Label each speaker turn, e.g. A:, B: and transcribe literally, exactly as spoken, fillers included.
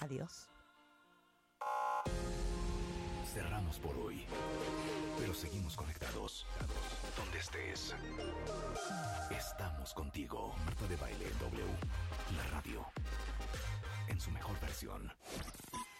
A: Adiós.
B: Cerramos por hoy, pero seguimos conectados. Donde estés, estamos contigo. Marta de Baile W, la radio, en su mejor versión.